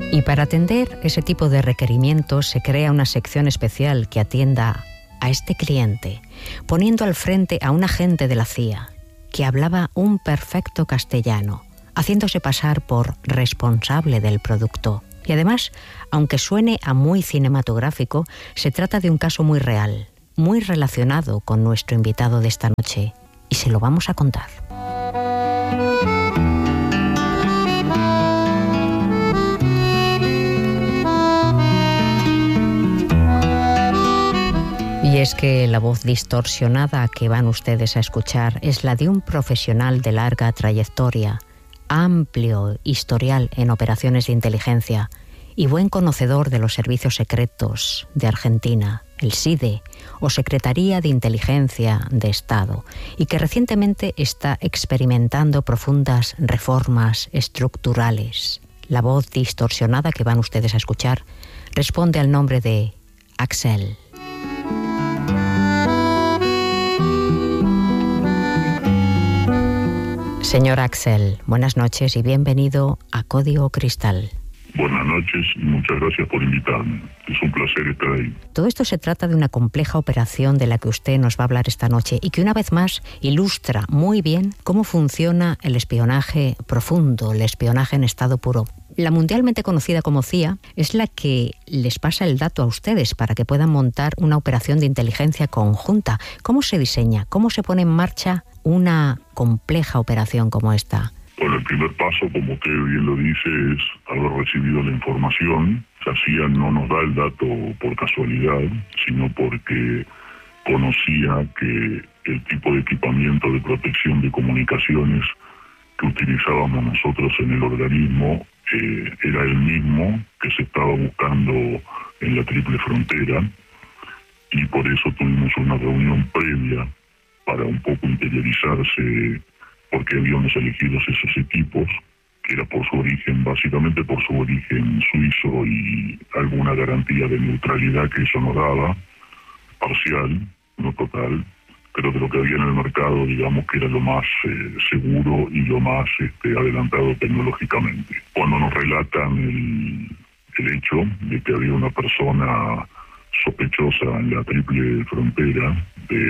Y para atender ese tipo de requerimientos se crea una sección especial que atienda a este cliente, poniendo al frente a un agente de la CIA que hablaba un perfecto castellano, haciéndose pasar por responsable del producto. Y además, aunque suene a muy cinematográfico, se trata de un caso muy real, muy relacionado con nuestro invitado de esta noche, y se lo vamos a contar. Y es que la voz distorsionada que van ustedes a escuchar es la de un profesional de larga trayectoria, amplio historial en operaciones de inteligencia y buen conocedor de los servicios secretos de Argentina, el SIDE, o Secretaría de Inteligencia de Estado, y que recientemente está experimentando profundas reformas estructurales. La voz distorsionada que van ustedes a escuchar responde al nombre de Axel. Señor Axel, buenas noches y bienvenido a Código Cristal. Buenas noches y muchas gracias por invitarme. Es un placer estar ahí. Todo esto se trata de una compleja operación de la que usted nos va a hablar esta noche y que una vez más ilustra muy bien cómo funciona el espionaje profundo, el espionaje en estado puro. La mundialmente conocida como CIA es la que les pasa el dato a ustedes para que puedan montar una operación de inteligencia conjunta. ¿Cómo se diseña? ¿Cómo se pone en marcha una compleja operación como esta? Bueno, el primer paso, como usted bien lo dice, es haber recibido la información. La CIA no nos da el dato por casualidad, sino porque conocía que el tipo de equipamiento de protección de comunicaciones que utilizábamos nosotros en el organismo era el mismo que se estaba buscando en la Triple Frontera, y por eso tuvimos una reunión previa para un poco interiorizarse porque habíamos elegido esos equipos, que era por su origen, básicamente por su origen suizo y alguna garantía de neutralidad que eso nos daba, parcial, no total, pero de lo que había en el mercado, digamos que era lo más seguro y lo más adelantado tecnológicamente. Cuando nos relatan el hecho de que había una persona sospechosa en la Triple Frontera,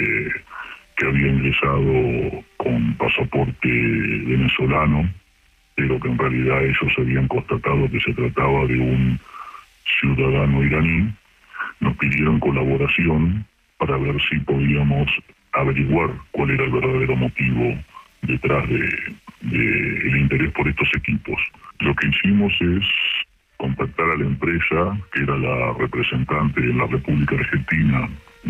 que había ingresado con pasaporte venezolano, pero que en realidad ellos habían constatado que se trataba de un ciudadano iraní, nos pidieron colaboración para ver si podíamos averiguar cuál era el verdadero motivo detrás del interés por estos equipos. Lo que hicimos es contactar a la empresa, que era la representante en la República Argentina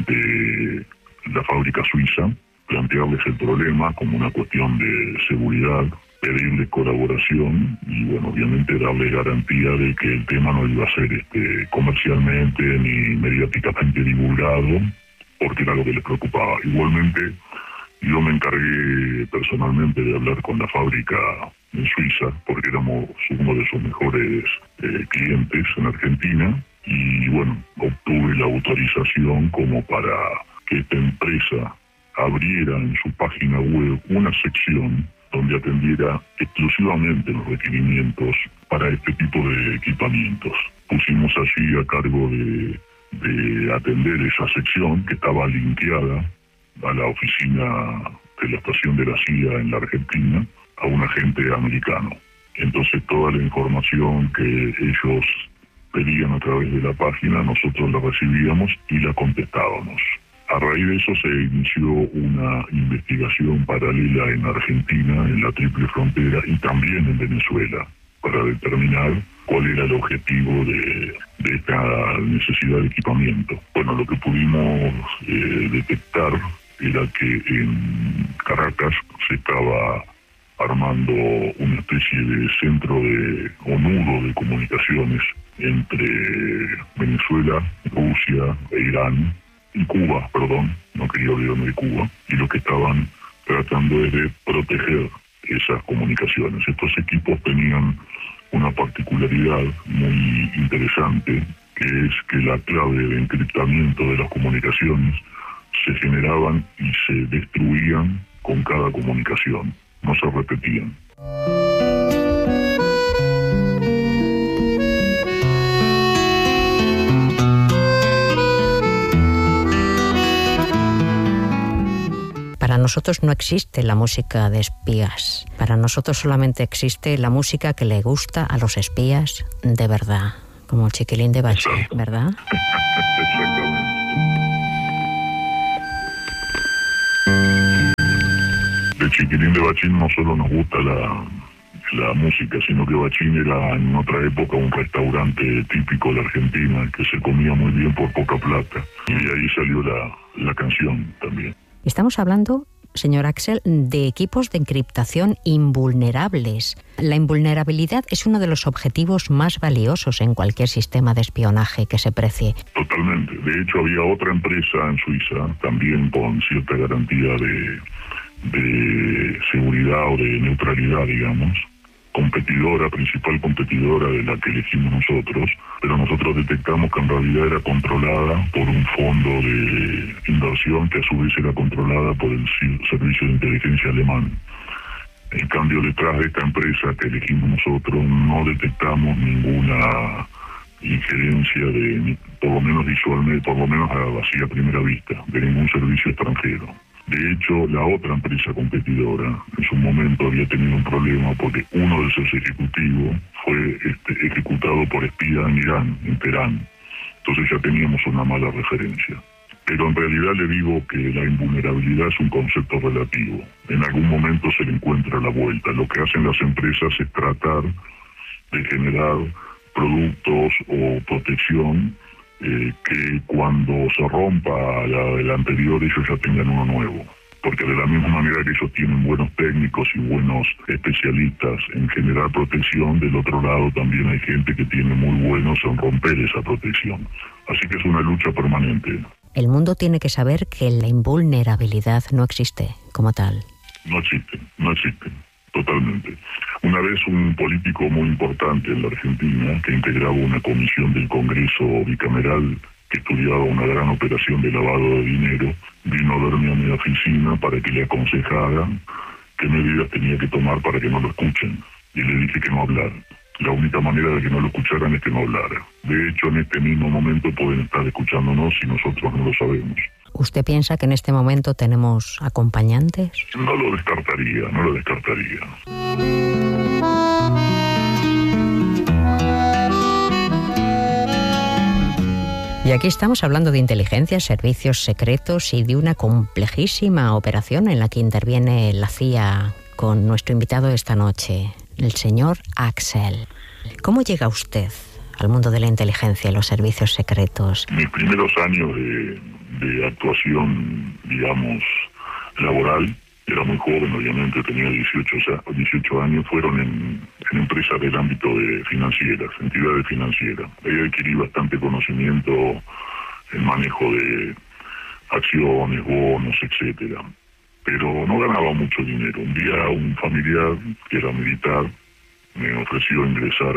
de la fábrica suiza, plantearles el problema como una cuestión de seguridad, pedirles colaboración y, bueno, obviamente darle garantía de que el tema no iba a ser comercialmente ni mediáticamente divulgado, porque era lo que les preocupaba. Igualmente, yo me encargué personalmente de hablar con la fábrica en Suiza, porque éramos uno de sus mejores clientes en Argentina, y bueno, obtuve la autorización como para que esta empresa abriera en su página web una sección donde atendiera exclusivamente los requerimientos para este tipo de equipamientos. Pusimos allí a cargo de atender esa sección, que estaba linkeada a la oficina de la estación de la CIA en la Argentina, a un agente americano. Entonces toda la información que ellos pedían a través de la página, nosotros la recibíamos y la contestábamos. A raíz de eso se inició una investigación paralela en Argentina, en la Triple Frontera y también en Venezuela, para determinar cuál era el objetivo de esta necesidad de equipamiento. Bueno, lo que pudimos detectar era que en Caracas se estaba armando una especie de centro o nudo de comunicaciones entre Venezuela, Rusia e Irán, y Cuba, no quería olvidarme de Cuba, y lo que estaban tratando es de proteger esas comunicaciones. Estos equipos tenían una particularidad muy interesante, que es que la clave de encriptamiento de las comunicaciones se generaban y se destruían con cada comunicación, no se repetían. vosotros no existe la música de espías. Para nosotros solamente existe la música que le gusta a los espías de verdad, como el Chiquilín de Bachín, ¿verdad? Exactamente. De Chiquilín de Bachín no solo nos gusta la música, sino que Bachín era en otra época un restaurante típico de Argentina que se comía muy bien por poca plata. Y de ahí salió la canción también. Estamos hablando, señor Axel, de equipos de encriptación invulnerables. La invulnerabilidad es uno de los objetivos más valiosos en cualquier sistema de espionaje que se precie. Totalmente. De hecho, había otra empresa en Suiza, también con cierta garantía de seguridad o de neutralidad, digamos, principal competidora de la que elegimos nosotros, pero nosotros detectamos que en realidad era controlada por un fondo de inversión que a su vez era controlada por el servicio de inteligencia alemán. En cambio, detrás de esta empresa que elegimos nosotros no detectamos ninguna injerencia por lo menos visualmente, por lo menos así a primera vista, de ningún servicio extranjero. De hecho, la otra empresa competidora en su momento había tenido un problema porque uno de sus ejecutivos fue ejecutado por espía en Irán, en Teherán. Entonces ya teníamos una mala referencia. Pero en realidad le digo que la invulnerabilidad es un concepto relativo. En algún momento se le encuentra la vuelta. Lo que hacen las empresas es tratar de generar productos o protección que cuando se rompa la del anterior ellos ya tengan uno nuevo. Porque de la misma manera que ellos tienen buenos técnicos y buenos especialistas en generar protección, del otro lado también hay gente que tiene muy buenos en romper esa protección. Así que es una lucha permanente. El mundo tiene que saber que la invulnerabilidad no existe como tal. No existe, totalmente. Una vez un político muy importante en la Argentina, que integraba una comisión del Congreso bicameral que estudiaba una gran operación de lavado de dinero, vino a verme a mi oficina para que le aconsejara qué medidas tenía que tomar para que no lo escuchen. Y le dije que no hablara. La única manera de que no lo escucharan es que no hablara. De hecho, en este mismo momento pueden estar escuchándonos y nosotros no lo sabemos. ¿Usted piensa que en este momento tenemos acompañantes? No lo descartaría. Y aquí estamos hablando de inteligencia, servicios secretos y de una complejísima operación en la que interviene la CIA con nuestro invitado esta noche, el señor Axel. ¿Cómo llega usted al mundo de la inteligencia y los servicios secretos? Mis primeros años de actuación, digamos, laboral, era muy joven, obviamente, tenía 18 años, fueron en empresas del ámbito de financieras, entidades financieras. Ahí adquirí bastante conocimiento en manejo de acciones, bonos, etcétera. Pero no ganaba mucho dinero. Un día un familiar, que era militar, me ofreció ingresar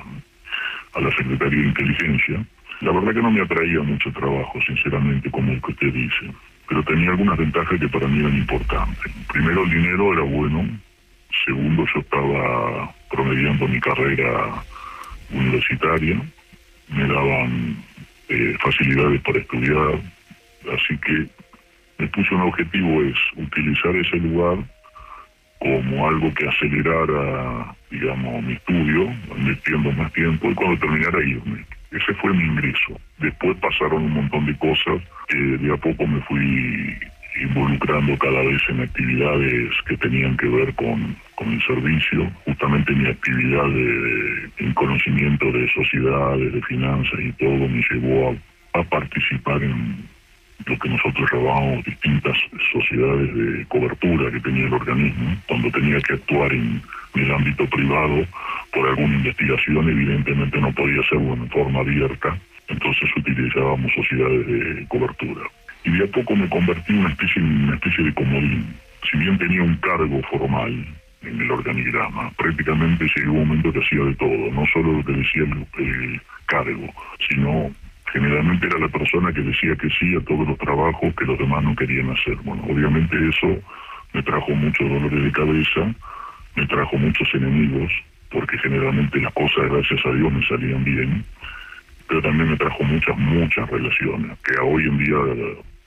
a la Secretaría de Inteligencia. La verdad que no me atraía mucho trabajo, sinceramente, como el que usted dice. Pero tenía algunas ventajas que para mí eran importantes. Primero, el dinero era bueno. Segundo, yo estaba promediando mi carrera universitaria. Me daban facilidades para estudiar. Así que me puse un objetivo, es utilizar ese lugar como algo que acelerara, digamos, mi estudio, invirtiendo más tiempo, y cuando terminara irme. Ese fue mi ingreso. Después pasaron un montón de cosas que de a poco me fui involucrando cada vez en actividades que tenían que ver con el servicio. Justamente mi actividad en conocimiento de sociedades, de finanzas y todo me llevó a participar en lo que nosotros llamábamos distintas sociedades de cobertura que tenía el organismo. Cuando tenía que actuar en el ámbito privado por alguna investigación, evidentemente no podía hacerlo en forma abierta, entonces utilizábamos sociedades de cobertura. Y de a poco me convertí en una especie de comodín. Si bien tenía un cargo formal en el organigrama, prácticamente llegó un momento que hacía de todo, no solo lo que decía el cargo, sino generalmente era la persona que decía que sí a todos los trabajos que los demás no querían hacer. Bueno, obviamente eso me trajo muchos dolores de cabeza, me trajo muchos enemigos, porque generalmente las cosas, gracias a Dios, me salían bien, pero también me trajo muchas relaciones, que hoy en día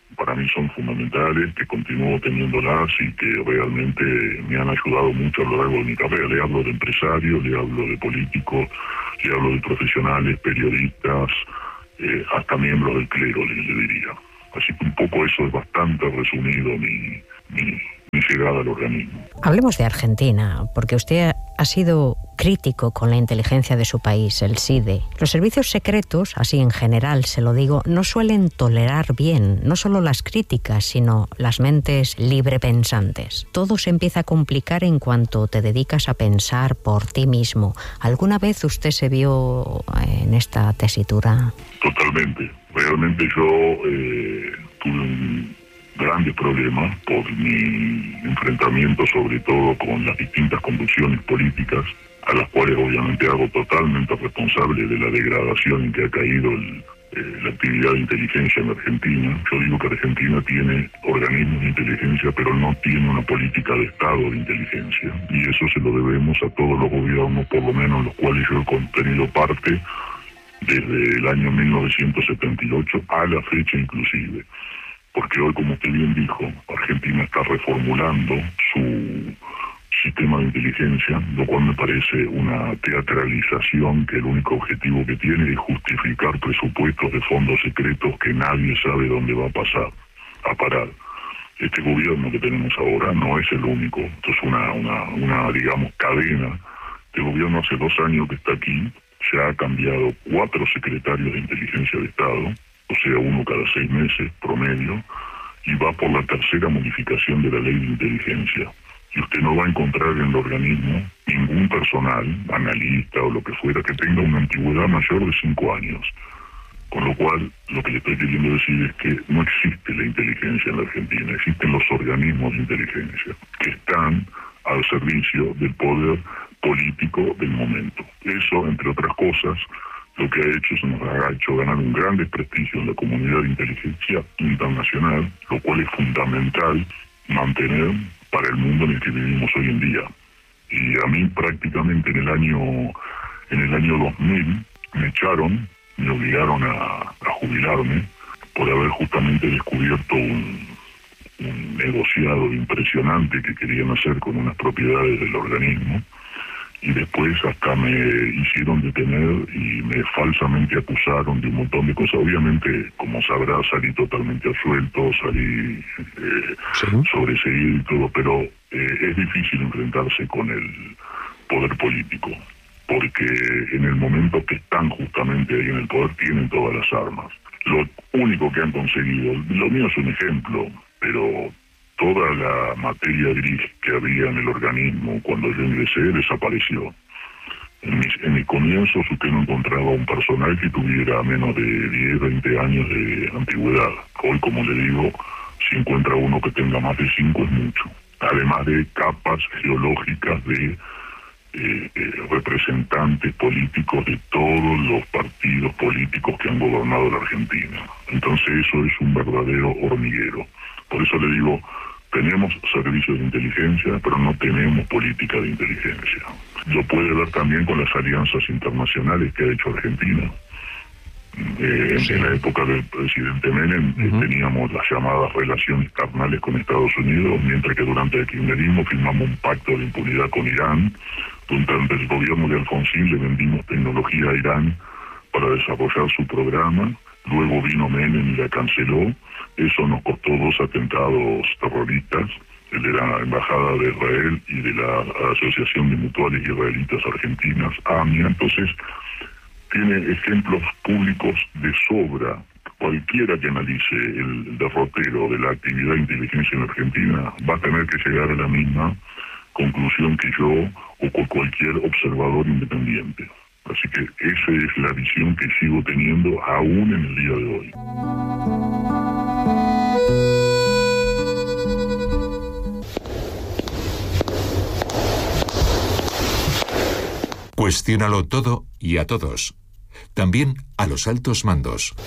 para mí son fundamentales, que continúo teniéndolas y que realmente me han ayudado mucho a lo largo de mi carrera. Le hablo de empresarios, le hablo de políticos, le hablo de profesionales, periodistas, hasta miembros del clero, le diría. Así que un poco eso es bastante resumido mi llegada al organismo. Hablemos de Argentina, porque usted ha sido crítico con la inteligencia de su país, el CIDE. Los servicios secretos, así en general se lo digo, no suelen tolerar bien, no solo las críticas, sino las mentes librepensantes. Todo se empieza a complicar en cuanto te dedicas a pensar por ti mismo. ¿Alguna vez usted se vio en esta tesitura? Totalmente. Realmente yo tuve grandes problemas por mi enfrentamiento sobre todo con las distintas convulsiones políticas, a las cuales obviamente hago totalmente responsable de la degradación en que ha caído la actividad de inteligencia en Argentina. Yo digo que Argentina tiene organismos de inteligencia, pero no tiene una política de Estado de inteligencia, y eso se lo debemos a todos los gobiernos, por lo menos los cuales yo he tenido parte desde el año 1978 a la fecha inclusive. Porque hoy, como usted bien dijo, Argentina está reformulando su sistema de inteligencia, lo cual me parece una teatralización que el único objetivo que tiene es justificar presupuestos de fondos secretos que nadie sabe dónde va a parar. Este gobierno que tenemos ahora no es el único, esto es una digamos, cadena. Este gobierno hace 2 años que está aquí, ya ha cambiado 4 secretarios de inteligencia de Estado, o sea, uno cada 6 meses, promedio, y va por la 3ª modificación de la ley de inteligencia. Y usted no va a encontrar en el organismo ningún personal, analista o lo que fuera, que tenga una antigüedad mayor de 5 años. Con lo cual, lo que le estoy queriendo decir es que no existe la inteligencia en la Argentina, existen los organismos de inteligencia, que están al servicio del poder político del momento. Eso, entre otras cosas, lo que ha hecho es nos ha hecho ganar un gran desprestigio en la comunidad de inteligencia internacional, lo cual es fundamental mantener para el mundo en el que vivimos hoy en día. Y a mí prácticamente en el año 2000 me echaron, me obligaron a jubilarme por haber justamente descubierto un negociado impresionante que querían hacer con unas propiedades del organismo. Y después hasta me hicieron detener y me falsamente acusaron de un montón de cosas. Obviamente, como sabrá, salí totalmente absuelto, salí sobreseído y todo, pero es difícil enfrentarse con el poder político, porque en el momento que están justamente ahí en el poder tienen todas las armas. Lo único que han conseguido, lo mío es un ejemplo, pero toda la materia gris que había en el organismo cuando yo ingresé desapareció. En mis comienzos usted no encontraba un personal que tuviera menos de 10, 20 años de antigüedad. Hoy, como le digo, si encuentra uno que tenga más de 5 es mucho. Además de capas geológicas de representantes políticos de todos los partidos políticos que han gobernado la Argentina. Entonces eso es un verdadero hormiguero. Por eso le digo, tenemos servicios de inteligencia, pero no tenemos política de inteligencia. Lo puede ver también con las alianzas internacionales que ha hecho Argentina. En la época del presidente Menem teníamos las llamadas relaciones carnales con Estados Unidos, mientras que durante el kirchnerismo firmamos un pacto de impunidad con Irán. Durante el gobierno de Alfonsín le vendimos tecnología a Irán para desarrollar su programa. Luego vino Menem y la canceló. Eso nos costó 2 atentados terroristas, el de la Embajada de Israel y de la Asociación de Mutuales Israelitas Argentinas, AMIA. Entonces, tiene ejemplos públicos de sobra. Cualquiera que analice el derrotero de la actividad de inteligencia en Argentina va a tener que llegar a la misma conclusión que yo o cualquier observador independiente. Así que esa es la visión que sigo teniendo aún en el día de hoy. Cuestiónalo todo y a todos. También a los altos mandos.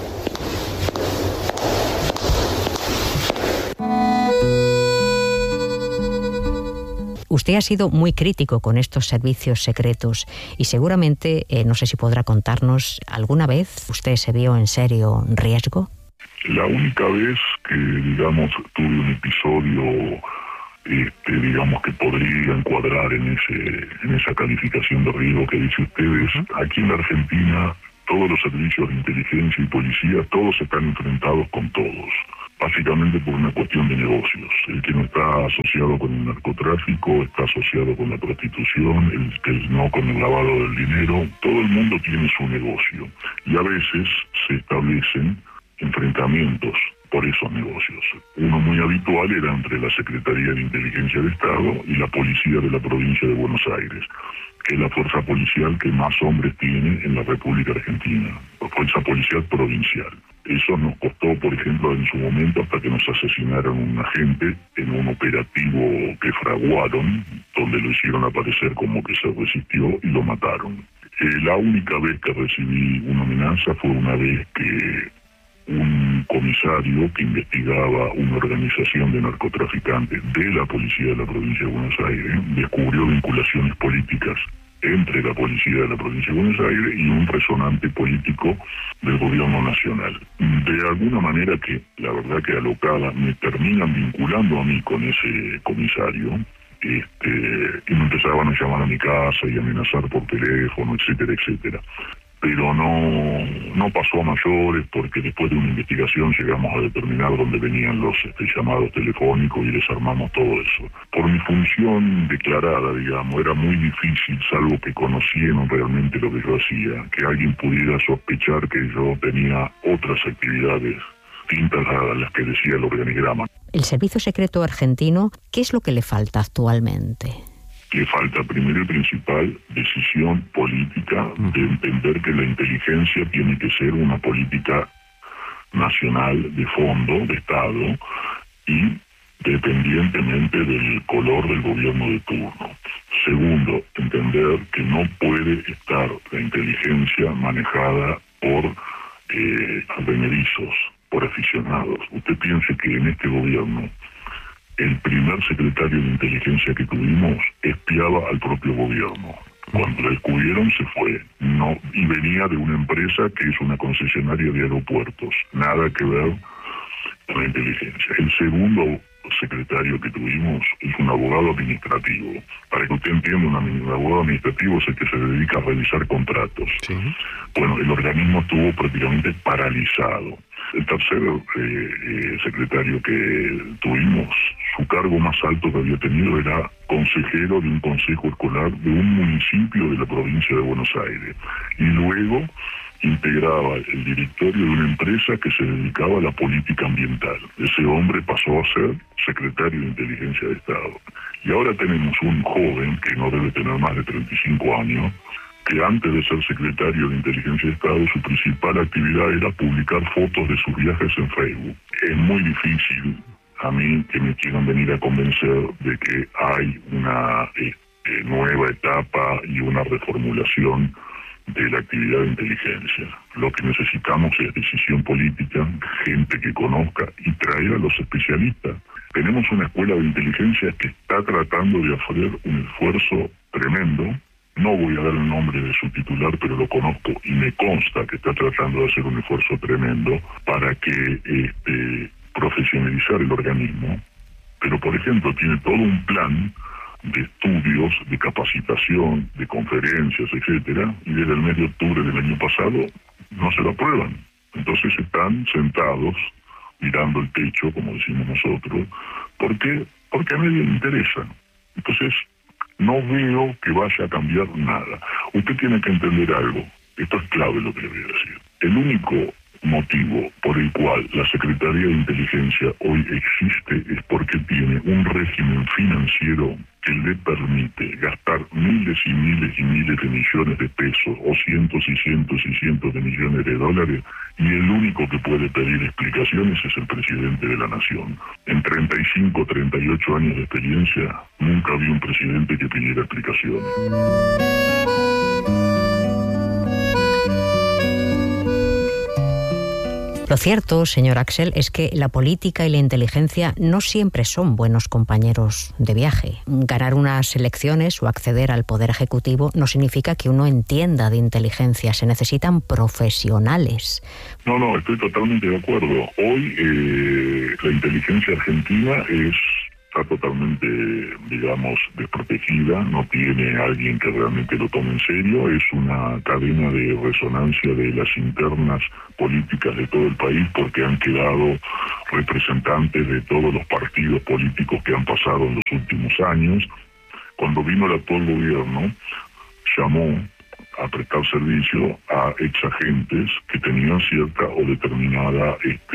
Usted ha sido muy crítico con estos servicios secretos y seguramente, no sé si podrá contarnos, ¿alguna vez usted se vio en serio riesgo? La única vez que, digamos, tuve un episodio, digamos, que podría encuadrar en esa calificación de riesgo que dice ustedes, aquí en la Argentina todos los servicios de inteligencia y policía, todos están enfrentados con todos, básicamente por una cuestión de negocios. El que no está asociado con el narcotráfico está asociado con la prostitución, el que no con el lavado del dinero. Todo el mundo tiene su negocio y a veces se establecen enfrentamientos por esos negocios. Uno muy habitual era entre la Secretaría de Inteligencia de Estado y la Policía de la Provincia de Buenos Aires, que es la fuerza policial que más hombres tiene en la República Argentina, la fuerza policial provincial. Eso nos costó, por ejemplo, en su momento, hasta que nos asesinaron un agente en un operativo que fraguaron, donde lo hicieron aparecer como que se resistió y lo mataron. La única vez que recibí una amenaza fue una vez que un comisario que investigaba una organización de narcotraficantes de la policía de la provincia de Buenos Aires descubrió vinculaciones políticas entre la policía de la provincia de Buenos Aires y un resonante político del gobierno nacional. De alguna manera que, la verdad que alocada, me terminan vinculando a mí con ese comisario, y me empezaban a llamar a mi casa y amenazar por teléfono, etcétera, etcétera. Pero no pasó a mayores, porque después de una investigación llegamos a determinar dónde venían los llamados telefónicos y desarmamos todo eso. Por mi función declarada, digamos, era muy difícil, salvo que conocieran realmente lo que yo hacía, que alguien pudiera sospechar que yo tenía otras actividades distintas a las que decía el organigrama. El Servicio Secreto Argentino, ¿qué es lo que le falta actualmente? Le falta, primero y principal, decisión política de entender que la inteligencia tiene que ser una política nacional de fondo, de Estado, y dependientemente del color del gobierno de turno. Segundo, entender que no puede estar la inteligencia manejada por advenedizos, por aficionados. Usted piense que en este gobierno el primer secretario de inteligencia que tuvimos espiaba al propio gobierno. Cuando lo descubrieron se fue, y venía de una empresa que es una concesionaria de aeropuertos, nada que ver con la inteligencia. El segundo secretario que tuvimos es un abogado administrativo. Para que usted entienda, un abogado administrativo es el que se dedica a realizar contratos. Sí. Bueno, el organismo estuvo prácticamente paralizado. El tercer secretario que tuvimos, su cargo más alto que había tenido era consejero de un consejo escolar de un municipio de la provincia de Buenos Aires. Y luego integraba el directorio de una empresa que se dedicaba a la política ambiental. Ese hombre pasó a ser secretario de Inteligencia de Estado. Y ahora tenemos un joven que no debe tener más de 35 años, que antes de ser secretario de Inteligencia de Estado, su principal actividad era publicar fotos de sus viajes en Facebook. Es muy difícil a mí que me quieran venir a convencer de que hay una nueva etapa y una reformulación de la actividad de inteligencia. Lo que necesitamos es decisión política, gente que conozca y traer a los especialistas. Tenemos una escuela de inteligencia que está tratando de hacer un esfuerzo tremendo. No voy a dar el nombre de su titular, pero lo conozco y me consta que está tratando de hacer un esfuerzo tremendo para que profesionalizar el organismo. Pero, por ejemplo, tiene todo un plan de estudios, de capacitación, de conferencias, etcétera, y desde el mes de octubre del año pasado no se lo aprueban. Entonces están sentados mirando el techo, como decimos nosotros, porque a nadie le interesa. Entonces no veo que vaya a cambiar nada. Usted tiene que entender algo. Esto es clave lo que le voy a decir. El único motivo por el cual la Secretaría de Inteligencia hoy existe es porque tiene un régimen financiero que le permite gastar miles y miles y miles de millones de pesos o cientos y cientos y cientos de millones de dólares, y el único que puede pedir explicaciones es el presidente de la nación. En 35, 38 años de experiencia nunca vi un presidente que pidiera explicaciones. Lo cierto, señor Axel, es que la política y la inteligencia no siempre son buenos compañeros de viaje. Ganar unas elecciones o acceder al poder ejecutivo no significa que uno entienda de inteligencia. Se necesitan profesionales. No, estoy totalmente de acuerdo. Hoy la inteligencia argentina está totalmente, digamos, desprotegida, no tiene alguien que realmente lo tome en serio, es una cadena de resonancia de las internas políticas de todo el país, porque han quedado representantes de todos los partidos políticos que han pasado en los últimos años. Cuando vino el actual gobierno, llamó a prestar servicio a exagentes que tenían cierta o determinada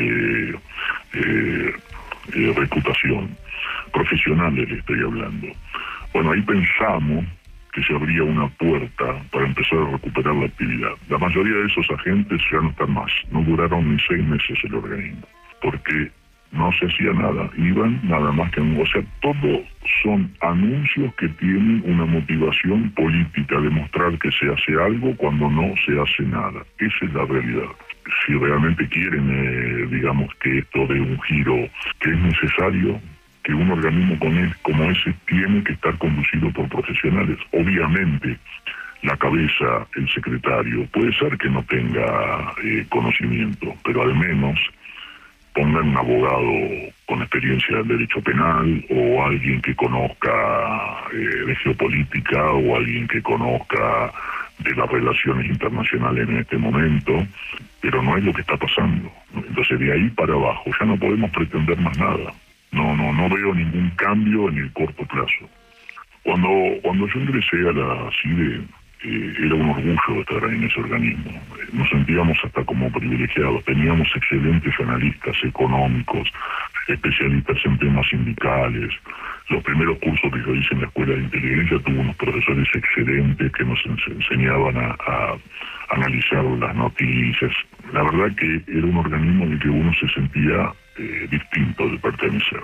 reputación. Profesionales le estoy hablando. Bueno, ahí pensamos que se abría una puerta para empezar a recuperar la actividad. La mayoría de esos agentes ya no están más, no duraron ni 6 meses el organismo, porque no se hacía nada, iban nada más que... O sea, todo son anuncios que tienen una motivación política, demostrar que se hace algo cuando no se hace nada. Esa es la realidad. Si realmente quieren, digamos, que esto dé un giro, que es necesario que un organismo como ese tiene que estar conducido por profesionales. Obviamente, la cabeza, el secretario, puede ser que no tenga conocimiento, pero al menos pongan un abogado con experiencia del derecho penal, o alguien que conozca de geopolítica, o alguien que conozca de las relaciones internacionales en este momento, pero no es lo que está pasando. Entonces, de ahí para abajo ya no podemos pretender más nada. No veo ningún cambio en el corto plazo. Cuando yo ingresé a la CIDE, era un orgullo estar en ese organismo. Nos sentíamos hasta como privilegiados. Teníamos excelentes analistas económicos, especialistas en temas sindicales. Los primeros cursos que yo hice en la Escuela de Inteligencia tuve unos profesores excelentes que nos enseñaban a analizar las noticias. La verdad que era un organismo en el que uno se sentía distinto de pertenecer.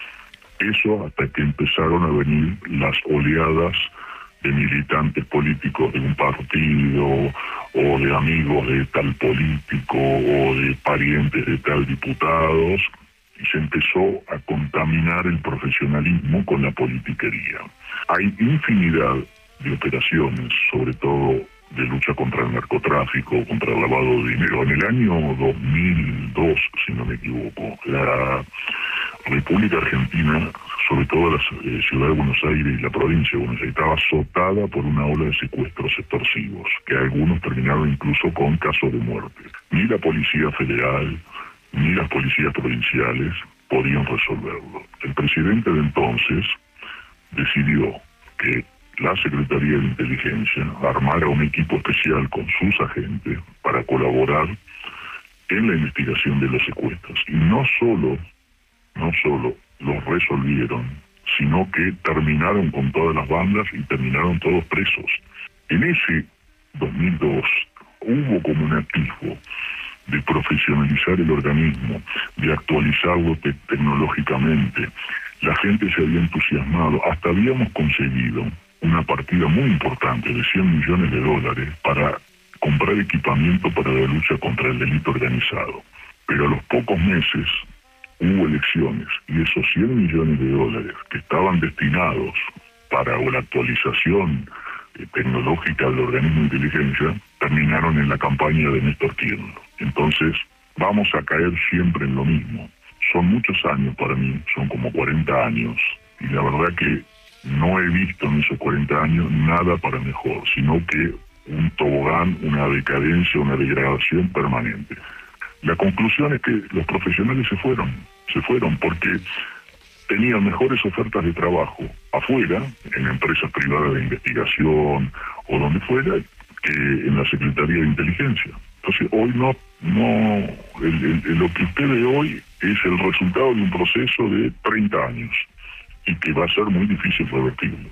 Eso hasta que empezaron a venir las oleadas de militantes políticos de un partido, o de amigos de tal político, o de parientes de tal diputados, y se empezó a contaminar el profesionalismo con la politiquería. Hay infinidad de operaciones, sobre todo de lucha contra el narcotráfico, contra el lavado de dinero. En el año 2002, si no me equivoco, la República Argentina, sobre todo la ciudad de Buenos Aires y la provincia de Buenos Aires, estaba azotada por una ola de secuestros extorsivos, que algunos terminaron incluso con casos de muerte. Ni la Policía Federal, ni las policías provinciales podían resolverlo. El presidente de entonces decidió que la Secretaría de Inteligencia armara un equipo especial con sus agentes para colaborar en la investigación de los secuestros. Y no solo los resolvieron, sino que terminaron con todas las bandas y terminaron todos presos. En ese 2002 hubo como un atisbo de profesionalizar el organismo, de actualizarlo tecnológicamente. La gente se había entusiasmado, hasta habíamos conseguido una partida muy importante de $100 millones para comprar equipamiento para la lucha contra el delito organizado. Pero a los pocos meses hubo elecciones, y esos $100 millones que estaban destinados para la actualización tecnológica del organismo de inteligencia terminaron en la campaña de Néstor Kirchner. Entonces vamos a caer siempre en lo mismo. Son muchos años para mí, son como 40 años, y la verdad que no he visto en esos 40 años nada para mejor, sino que un tobogán, una decadencia, una degradación permanente. La conclusión es que los profesionales se fueron porque tenían mejores ofertas de trabajo afuera, en empresas privadas de investigación o donde fuera, que en la Secretaría de Inteligencia. Entonces hoy lo que usted ve hoy es el resultado de un proceso de 30 años y que va a ser muy difícil revertirlo.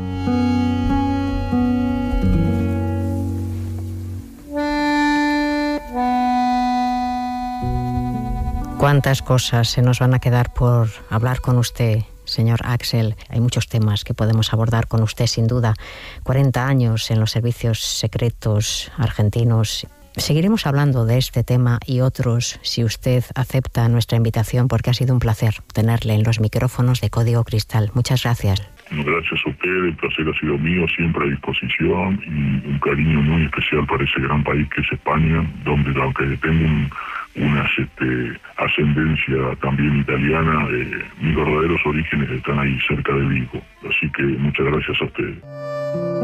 Cuántas cosas se nos van a quedar por hablar con usted, señor Axel. Hay muchos temas que podemos abordar con usted, sin duda. 40 años en los servicios secretos argentinos Seguiremos hablando de este tema y otros si usted acepta nuestra invitación, porque ha sido un placer tenerle en los micrófonos de Código Cristal. Muchas gracias. Gracias a usted, el placer ha sido mío, siempre a disposición, y un cariño muy especial para ese gran país que es España, donde aunque tengo una ascendencia también italiana, mis verdaderos orígenes están ahí cerca de Vigo. Así que muchas gracias a ustedes.